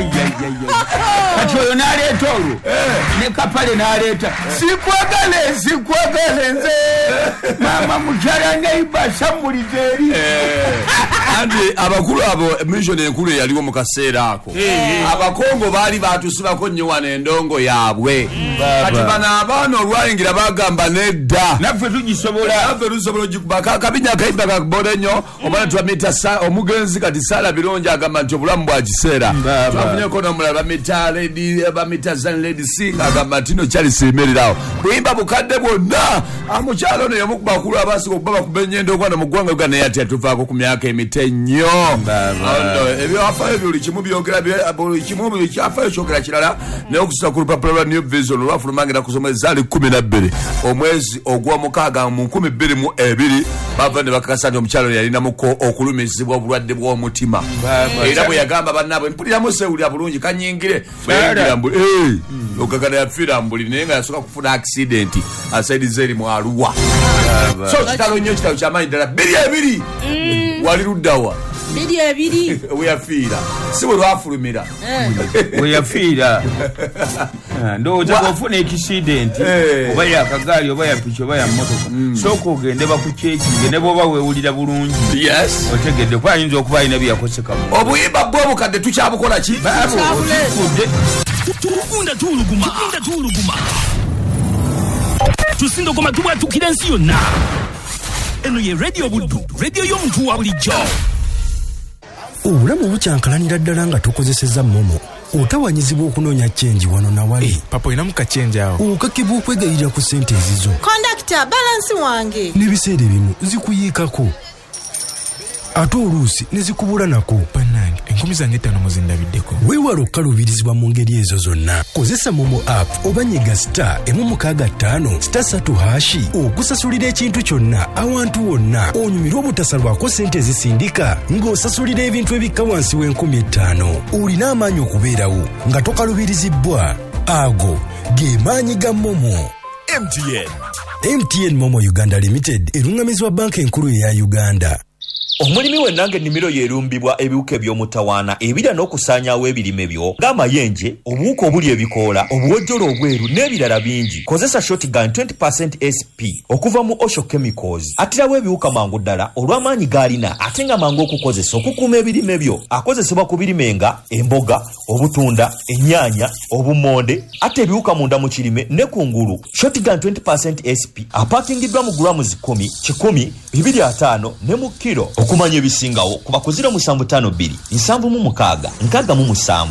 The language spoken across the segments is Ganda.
kati oyo n'aleeta olwo ne kapale n'aleeta sikwagale nze mama mukyala neiba samulize eri andi abakulu abo mission enkulu yaliwo mu kaseera ako abakongo baali batusibako nnyo wano endongo yaabwe kati bano abaana olwayingira bagamba nedda naffe tugisobola ogikuba kabinya akayimba kaboda nnyo omwana tubamita omugenzi kati Sala Birungi agamba nti obulamu bwa kiseera twafunyeko n'omulala bamita Zan Lady Sing agamba nti no kyali siimererawo buyimba bukadde bwonna amukyalo ono y'omu ku bakulu abasinga okuba bakubenya endogwana mu ggwanga Uganda naye ati atuvaako ku myaka emite nnyo ebyafaayo buli kimu byogera buli kimu kyafaayo kyogera kirala naye okususa ku lupapula lwa New Vision olwafulumangira kusoma ezaali 12 omwezi ogw'omukaaga mu 2022 bava ne bakakasa nti omukyalo yalinamuko okulumizibwa obulwadde bw'omutima era bwe yagamba bannaabwe mpuliramu sewulira bulungi kanyingire ogagana yafiira mbuli naye nga yasooka kufuna accident asaidiza eri mu Arua so kitalo nnyo kitalo kyamaanyi ddala 2 wali luddawa 2 weyafiira si bwe lwafulumira weyafiira ndowooza bw'ofuna accident oba yakagaali oba yapiki oba yammotoka sooka ogende bakukyeki ne bw'oba weewulira bulungi otegedde kuba ayinza okuba alina byeyakosekamu obuyimba bwe obukadde tukyabukola ki okifudde tukunda tuuluguma tusindogoma tubwatukira ensi yonna eno ye radio buddu radio y'omuntu wa bulijjo obulamu bukyankalanira ddala nga tokozesezza momo otawanyizibwa okunoonya chenji wano na wali papa ina muka chenji awo okakibwa okwegayirira ku sente ezizo kondakita balansi wange n'ebiseera ebimu zikuyiikako ate oluusi ne zikubula nako bannange 15 muzindabiddeko weewala okukaluubirizibwa mu ngeri ezo zonna kozesa momo app oba nyiga *165*3 okusasulira ekintu kyonna awantu wonna onyumirwa obutasalwako sente ezisindika ng'osasulira ebintu ebikka wansi w'15,000 olina amaanyi okubeerawo nga tokaluubirizibwa ago ge maanyi ga momo. MTN Momo Uganda Limited erungamizibwa banka enkulu eya Uganda. Omulimi wennange ennimiro yeerumbibwa ebiwuka eby'omutawaana ebira n'okusaanyaawo ebirime byo ng'amayenje obuwuka obuli ebikoola obuwojjolo obweru n'ebirala bingi kozesa shotgun 20% SP okuva mu Osho Chemicals attirawo ebiwuka mangu ddala olw'amaanyi g'alina ate nga mangu okukozesa okukuuma ebirime byo akozesebwa ku birime nga emboga obutunda ennyaanya obummonde ate ebiwuka munda mu kirime ne kungulu shotgun 20% SP apaakingiddwa mu grams 10 100 250 ne mu kilo okumanya ebisingawo kuba ku 0752 766 667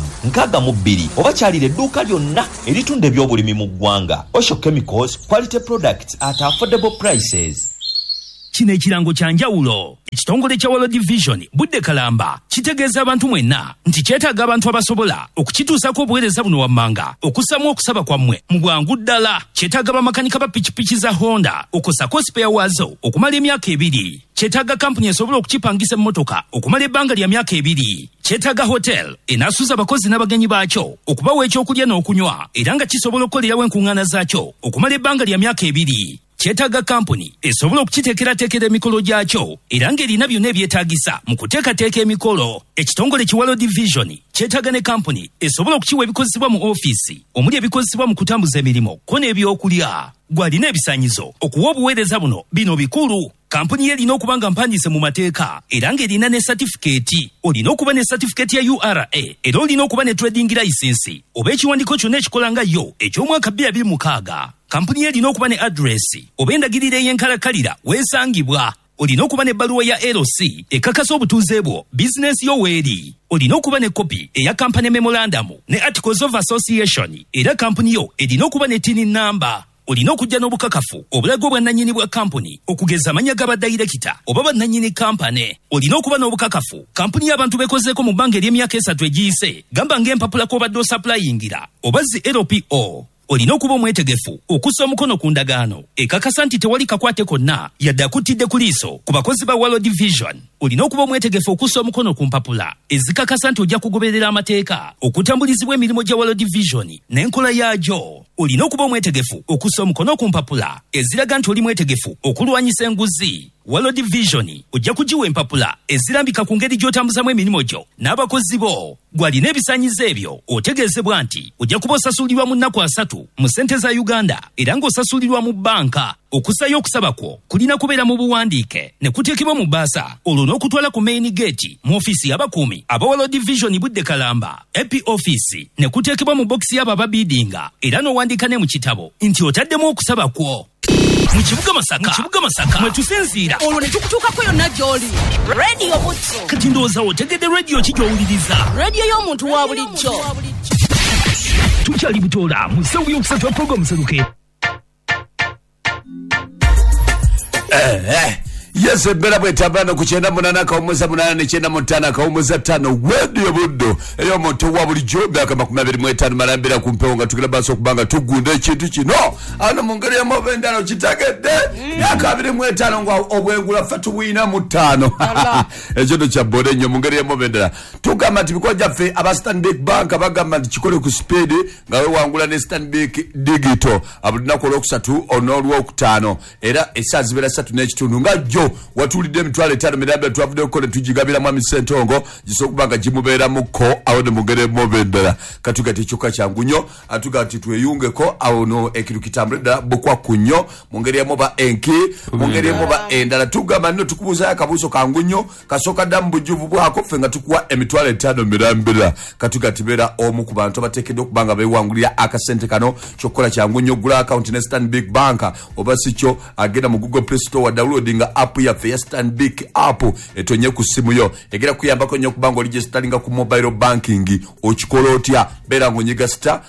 662 oba kyalira edduuka lyonna eritunda ebyobulimi mu ggwanga. Osho Chemicals, quality products at affordable prices. Kino ekirango kya njawulo ekitongole kya World Division budde kalamba kitegeeza abantu mwenna nti kyetaaga abantu abasobola okukituusako obuweereza buno wammanga okussamu okusaba kwammwe mu bwangu ddala. Kyetaaga bamakanika ba pikipiki za Honda okusako spare waazo okumala emyaka 2. Kyetaaga kampuni esobola okukipangisa emmotoka okumala ebbanga lya myaka 2. Kyetaaga hotel enaasuza abakozi n'abagenyi baakyo okubawa ekyokulya n'okunywa era nga kisobola okukolerawo enkuŋŋaana zaakyo okumala ebbanga lya myaka 2. Kyetaaga kampuni esobola okukiteekerateekera emikolo gyakyo era ng'erina byonna ebyetaagisa mu kuteekateeka emikolo. Ekitongole ki World Division kyetaaga ne kampuni esobola okukiwa ebikozesebwa mu ofiisi omuli ebikozesebwa mu kutambuza emirimu ko n'ebyokulya. Gw'alina ebisaanyizo okuwa obuweereza buno bino bikulu. Kampuni ye erina okuba nga mpandiise mu mateeka era ng'erina ne satifikeeti. Olina okuba ne satifikeeti ya URA era olina okuba ne trading license oba ekiwandiiko kyonna ekikola nga yo eky'omwaka 2006. Kampuni ye erina okuba ne adresi oba endagiriro ey'enkalakalira weesangibwa. Olina okuba ne bbaluwa ya LC ekakasa obutuuze bwo bizinensi yo weeri. Olina okuba ne kopi eya kampani memorandum ne articles of association era kampuni yo erina okuba ne tini namba. Olina okujja n'obukakafu obulago bwannannyini bwa kampuni okugeza amannya g'abadayirekita oba bannannyini kampani. Olina okuba n'obukakafu kampuni y'abantu bekozeeko mu bbanga ery'emyaka 3 egiyise gamba ng'empapula kw'obadde osaplayingira oba zi LPO. Olina okuba omwetegefu okussa omukono ku ndagaano ekakasa nti tewali kakwate konna yadde akuttidde ku liiso ku bakozi ba World Division. Olina okuba omwetegefu okussa omukono ku mpapula ezikakasa nti ojja kugoberera amateeka okutambulizibwa emirimu gya World Division n'enkola yaagyo. Olina okuba omwetegefu okussa omukono ku mpapula eziraga nti oli mwetegefu okulwanyisa enguzi. World Vision ojja kugiwa empapula ezirambika ku ngeri gy'otambuzamu emirimu gyo n'abakozi bo. Gwalina ebisaanyizo ebyo otegeezebwa nti ojja kuba osasulirwa mu nnaku 3 mu ssente za Uganda era ng'osasulirwa mu banka. Okusayo okusaba kwo kulina kubeera mu buwandiike ne kuteekebwa mu bbaasa olwo n'okutwala ku main gate mu ofiisi y'abakuumi aba World Vision Budde Kalamba EP office ne kuteekebwa mu bokisi y'abo ababiidinga era n'owandiika ne mu kitabo nti otaddemu okusaba kwo. Mu kibuga Masaka mwe tusinziira olwo ne tukutuukako yonna gy'oli. Radio Butso. Kati ndowooza otegedde radio ki gy'owuliriza? Radio y'omuntu wa bulijjo. Tukyali Butoola mu ssewu y'okusatu wa programu Seruke. Yes, bera bwetambana ku 98.8 Radio Buddo eyo moto wa bulijjo byaka 25 malambira ku mpewo nga tukira baso kubanga tugunda ekintu kino ano mungere ya mobendalo kitagedde byaka 25 nga obwengula fatu wina mu 5 ekyo kya bode nnyo mungere ya mobendala tugamba tibiko jaffe aba Stanbic Bank bagamba kikole ku speed nga we wangula ne Stanbic Digital abudina ko lokusatu onolwo okutano era esazi bera 3 n'ekitundu nga jo watulide emitwalo 5 mirabya twavude ko tujigabira mu misentongo gisokubanga jimubeera muko awo ne mugere mobendera katugati kyuka kyangunyo atugati tweyungeko awo no ekiru kitambulida bukwa kunyo mungere ya moba enki mungere ya moba endala tugamba nno tukubuza akabuzo kangunyo kasoka damu bujuvu bwako fenga tukuwa emitwalo 5 mirambira katugati bera omu ku bantu abatekedde okubanga bewangulira akasente kano kyokola kyangunyo gula account ne Stanbic Bank oba sikyo agenda mu Google Play Store wa downloading app ya Stanbic app etonye ku simu yo egera kuyambako nnyo kubanga oligestalinga ku mobile banking okikola otya bera ngonyiga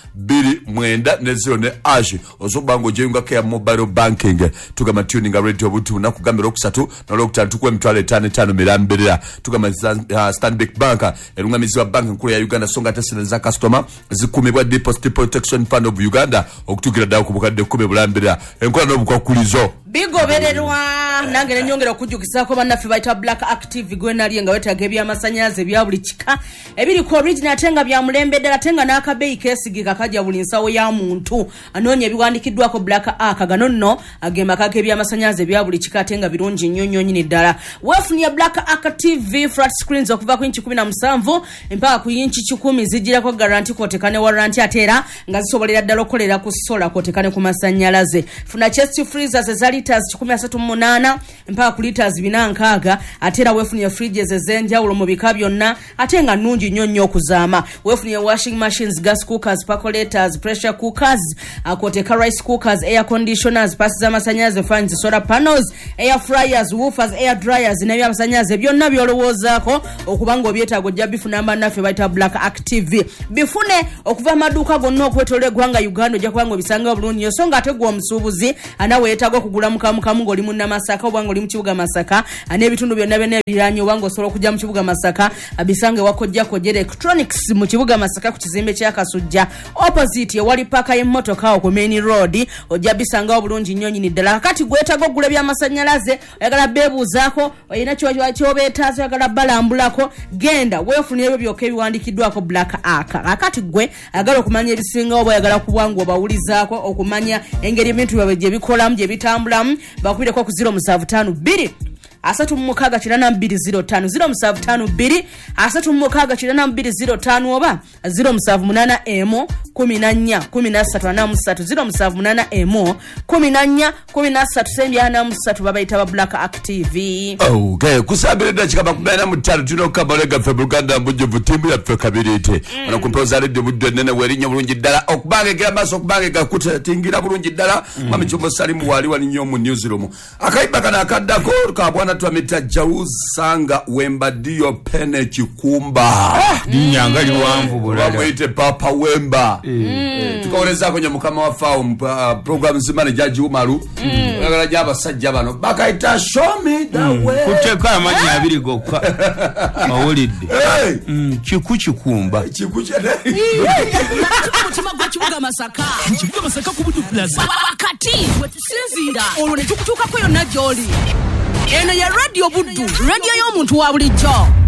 *290 ne ash ozobango jenga ke mobile banking tugama tuning radio butu na kugambira okusatu n'olokutano tukwe mitwalo 5 mirambirira tugama Stanbic Bank erungamizibwa bank nkulu ya Uganda songa tesene za customer zikumibwa Deposit Protection Fund of Uganda okutugira dawo kubukadde 10 bulambirira enkola n'obukwakulizo bigobererwa nange nenyongera okujjukizako bannaffe bayita Black Active gwenali nga wetaga ebyamasanyalaze ebya buli kika ebiri ku original ate nga bya mulembe ddala ate nga n'akabeeyi keesigika kajja buli nsawo ya muntu anoonya ebiwandikiddwako Black Arc gano nno agema kaka ebyamasanyalaze ebya buli kika ate nga birungi nnyo nnyo nyini ddala weefunye Black Arc TV flat screens okuva ku inchi 17 mpaka ku inchi 10 zijirako garanti kwotekane warranty ate era nga zisobolera ddala okukolera ku solar kwotekane ku masanyalaze funa chest freezers ezali liters 18 mpaka ku liters 4 atera wefunye fridges ezenjawulo mu bika byonna ate nga nnungi nnyo nnyo okuzaama wefunye washing machines gas cookers percolators pressure cookers akoteka rice cookers air conditioners pasi z'amasanyalaze fans solar panels air fryers woofers air dryers n'ebyamasanyalaze byonna byolowoozaako okubanga obyetaago ojja bifuna bannaffe bayita Black Active bifune okuva amaduuka gonna okwetolera eggwanga Uganda ojja kubanga obisanga bulungi so nga ate gwe omusuubuzi anawe yeetaaga okugula mukamukamu ng'oli mu Namasaka obanga oli mu kibuga Masaka n'ebitundu byonna by'ebiranye obanga osobola okujja mu kibuga Masaka abisange wakojjako electronics mu kibuga Masaka ku kizimbe kya Kasujja opposite ewali paaka y'emmotoka ku main road ojja bisanga bulungi nnyo nyini ddala kati gwetaaga okugula byamasanyalaze oyagala beebuuzaako olina ky'obeetaaza oyagala balambulako genda weefuna ebyo byokka ebiwandikiddwako Black Arc akati gwe ayagala okumanya ebisingawo oba oyagala kubwangu obawulizaako okumanya engeri ebintu byabwe gye bikolamu gye bitambulamu bakubireko ku 075 2 075 oba 078 14 13 13 babayita ba Black Active. Okay, kusabira dakika 45 tuno kabalega fe Buganda mbujuvu timu ya fe kabirite ana kumpoza radio budde nene werinyo bulungi ddala okubange gamaso okubange gakuta tingira bulungi ddala mami chombo salimu wali nnyo mu newsroom akaiba kana akaddako ka bwana twamita Jausanga Wemba dio pene chikumba nyanga liwanvu bulala bamwite Papa Wemba tukaoleza kwenye mukama wa FAO program zimane Jaji Umaru agala jaba sajja bano bakaita show me the way kuteka amanya abiri gokka mawulidde chikuchikumba mutima gwa kibuga Masaka ku Buddu Plaza wakati wetusinzira olwo ne tukutuukako yonna gy'oli eno ya Radio Buddu radio y'omuntu wa bulijjo.